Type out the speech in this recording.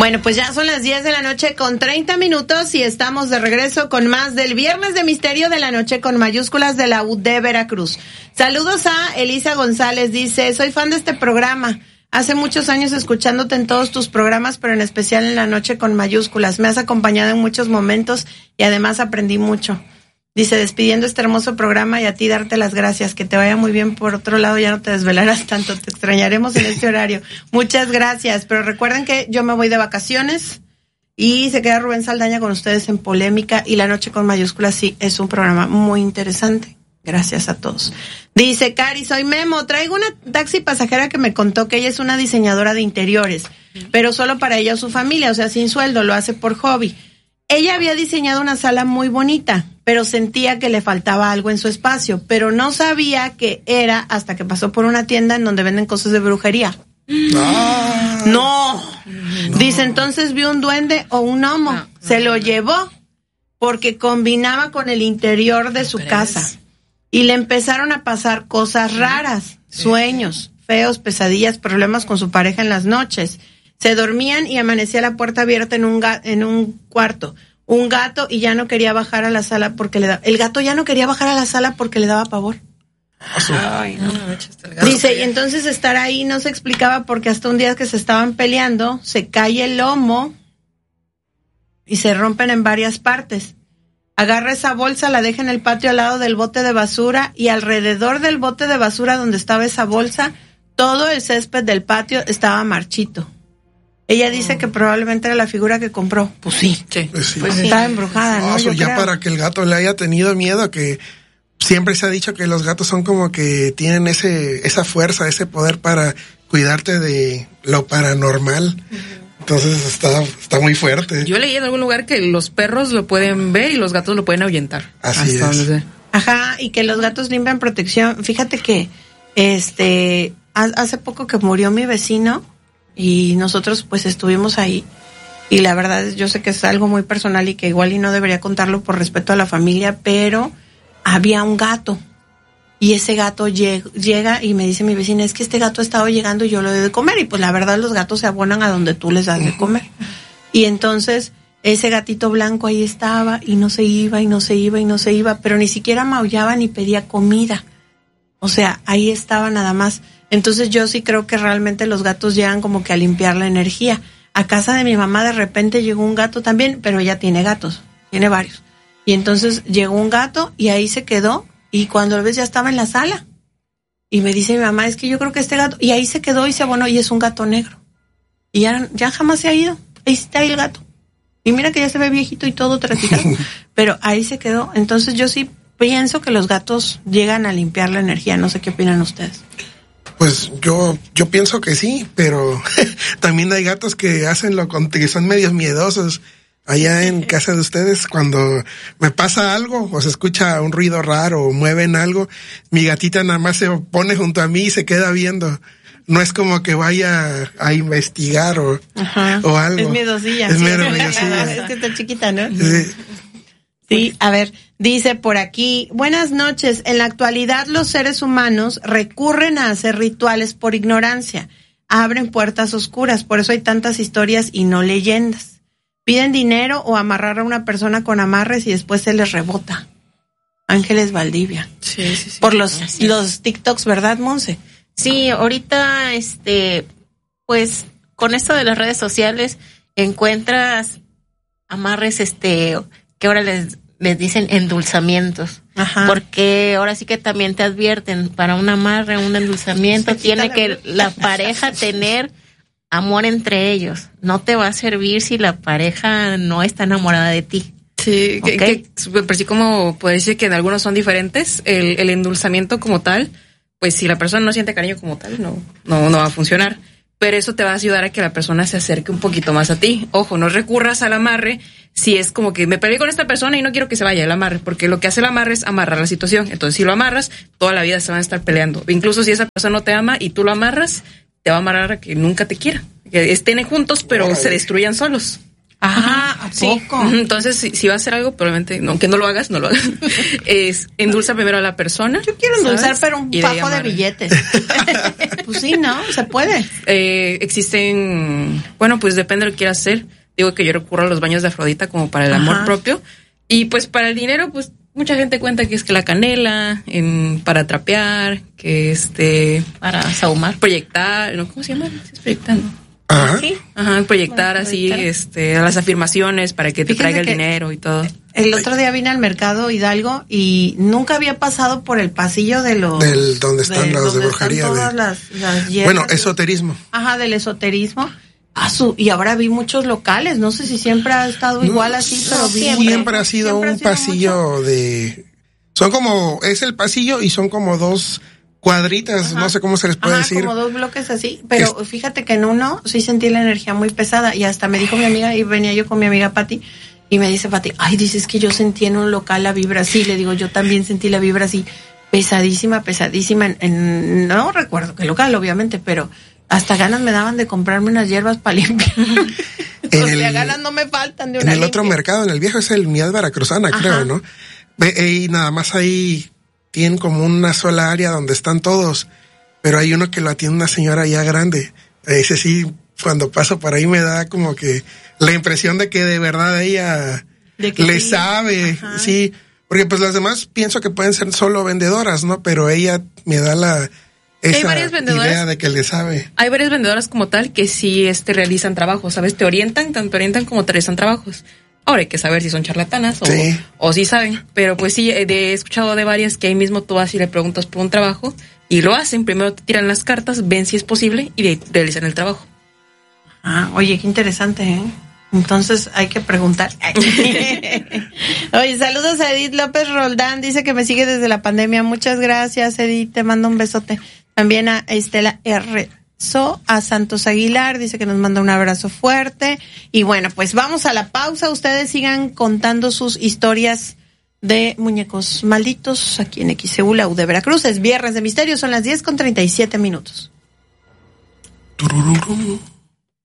Bueno, pues ya son las 10 de la noche con 30 minutos y estamos de regreso con más del Viernes de Misterio de la Noche con mayúsculas de la UD Veracruz. Saludos a Elisa González, dice, soy fan de este programa. Hace muchos años escuchándote en todos tus programas, pero en especial en la noche con mayúsculas. Me has acompañado en muchos momentos y además aprendí mucho. Dice, despidiendo este hermoso programa y a ti darte las gracias, que te vaya muy bien. Por otro lado, ya no te desvelarás tanto, te extrañaremos en este horario. Muchas gracias, pero recuerden que yo me voy de vacaciones y se queda Rubén Saldaña con ustedes en Polémica y La Noche con Mayúsculas, sí, es un programa muy interesante. Gracias a todos. Dice, Cari, soy Memo, traigo una taxi pasajera que me contó que ella es una diseñadora de interiores, pero solo para ella o su familia, o sea, sin sueldo, lo hace por hobby. Ella había diseñado una sala muy bonita, pero sentía que le faltaba algo en su espacio, pero no sabía qué era hasta que pasó por una tienda en donde venden cosas de brujería. No. Dice, entonces vio un duende o un gnomo, se lo llevó porque combinaba con el interior de su casa y le empezaron a pasar cosas raras, sueños feos, pesadillas, problemas con su pareja en las noches. Se dormían y amanecía la puerta abierta en un cuarto. Un gato y ya no quería bajar a la sala porque el gato ya no quería bajar a la sala porque le daba pavor. Ay, no, dice, y entonces estar ahí no se explicaba porque hasta un día que se estaban peleando, se cae el lomo y se rompen en varias partes. Agarra esa bolsa, la deja en el patio al lado del bote de basura y alrededor del bote de basura donde estaba esa bolsa, todo el césped del patio estaba marchito. Ella dice que probablemente era la figura que compró. Pues sí. Pues estaba embrujada, ¿no? Yo ya creo. Para que el gato le haya tenido miedo, que siempre se ha dicho que los gatos son como que tienen esa fuerza, ese poder para cuidarte de lo paranormal. Entonces está muy fuerte. Yo leí en algún lugar que los perros lo pueden ver y los gatos lo pueden ahuyentar. Así es. Ajá, y que los gatos limpian protección. Fíjate que hace poco que murió mi vecino y nosotros pues estuvimos ahí y la verdad yo sé que es algo muy personal y que igual y no debería contarlo por respeto a la familia, pero había un gato y ese gato llega y me dice mi vecina, es que este gato ha estado llegando y yo lo doy de comer y pues la verdad los gatos se abonan a donde tú les das de comer. Y entonces ese gatito blanco ahí estaba y no se iba y no se iba y no se iba, pero ni siquiera maullaba ni pedía comida. O sea, ahí estaba nada más. Entonces yo sí creo que realmente los gatos llegan como que a limpiar la energía. A casa de mi mamá de repente llegó un gato también, pero ella tiene gatos, tiene varios. Y entonces llegó un gato y ahí se quedó y cuando lo ves ya estaba en la sala. Y me dice mi mamá, es que yo creo que este gato, y ahí se quedó y se abonó y es un gato negro. Y ya jamás se ha ido, ahí está ahí el gato. Y mira que ya se ve viejito y todo traficado, pero ahí se quedó. Entonces yo sí pienso que los gatos llegan a limpiar la energía, no sé qué opinan ustedes. Pues yo pienso que sí, pero también hay gatos que hacen que son medios miedosos. Allá en casa de ustedes, cuando me pasa algo o se escucha un ruido raro o mueven algo, mi gatita nada más se pone junto a mí y se queda viendo. No es como que vaya a investigar o algo. Es miedosilla. Es miedosilla. Es que está chiquita, ¿no? Sí. Sí, a ver, dice por aquí, buenas noches, en la actualidad los seres humanos recurren a hacer rituales por ignorancia, abren puertas oscuras, por eso hay tantas historias y no leyendas. Piden dinero o amarrar a una persona con amarres y después se les rebota. Ángeles Valdivia. Sí. Por los TikToks, ¿verdad, Monse? Sí, ahorita, pues, con esto de las redes sociales, encuentras amarres, que ahora les dicen endulzamientos. Ajá. Porque ahora sí que también te advierten, para un amarre, un endulzamiento, tiene que la pareja tener amor entre ellos. No te va a servir si la pareja no está enamorada de ti. Sí, ¿okay? que sí, como puede decir que en algunos son diferentes, el endulzamiento como tal, pues si la persona no siente cariño como tal, no va a funcionar. Pero eso te va a ayudar a que la persona se acerque un poquito más a ti. Ojo, no recurras al amarre si es como que me peleé con esta persona y no quiero que se vaya el amarre, porque lo que hace el amarre es amarrar la situación. Entonces, si lo amarras, toda la vida se van a estar peleando. Incluso si esa persona no te ama y tú lo amarras, te va a amarrar a que nunca te quiera. Que estén juntos, pero se destruyan solos. ¿A poco? Entonces, si vas a hacer algo, probablemente, aunque no lo hagas, es endulza primero a la persona. Yo quiero endulzar, ¿sabes? pero un fajo de billetes. Pues sí, ¿no? Se puede. Existen, bueno, pues depende de lo que quieras hacer. Digo que yo recurro a los baños de Afrodita como para el amor propio. Y pues para el dinero, pues mucha gente cuenta que es que la canela, para trapear, que para sahumar. Proyectar, ¿no? ¿Cómo se llama? ¿Sí es proyectando? Ajá. Sí. Ajá, proyectar así, las afirmaciones para que te traiga el dinero y todo. El otro día vine al mercado Hidalgo y nunca había pasado por el pasillo de los... donde están las de brujería. Todas las hierbas. Bueno, esoterismo. Ajá, del esoterismo. Y ahora vi muchos locales, no sé si siempre ha estado igual así, pero siempre ha sido un pasillo es el pasillo y son como dos cuadritas, no sé cómo se les puede decir. Como dos bloques así, pero fíjate que en uno sí sentí la energía muy pesada y hasta me dijo mi amiga, y venía yo con mi amiga Pati, y me dice Pati, dices que yo sentí en un local la vibra así, le digo, yo también sentí la vibra así, pesadísima, no recuerdo qué local, obviamente, pero hasta ganas me daban de comprarme unas hierbas para limpiar. Ganas no me faltan de una. En el otro mercado, en el viejo, es el Unidad Veracruzana, creo, ¿no? Y nada más ahí tienen como una sola área donde están todos, pero hay uno que lo atiende una señora ya grande. Ese sí, cuando paso por ahí me da como que la impresión de que de verdad ella le sabe, sí, porque pues las demás pienso que pueden ser solo vendedoras, ¿no? Pero ella me da esa idea de que le sabe. Hay varias vendedoras como tal que sí realizan trabajos, ¿sabes? Tanto orientan como te realizan trabajos. Ahora hay que saber si son charlatanas o si saben. Pero pues sí, he escuchado de varias que ahí mismo tú vas y le preguntas por un trabajo y lo hacen. Primero te tiran las cartas, ven si es posible y realizan el trabajo. Oye, qué interesante, ¿eh? Entonces hay que preguntar. Oye, saludos a Edith López Roldán, dice que me sigue desde la pandemia. Muchas gracias, Edith, te mando un besote. También a Estela R. A Santos Aguilar, dice que nos manda un abrazo fuerte. Y bueno, pues vamos a la pausa. Ustedes sigan contando sus historias de muñecos malditos aquí en XEU, la U de Veracruz. Es Viernes de Misterio, son las 10:37.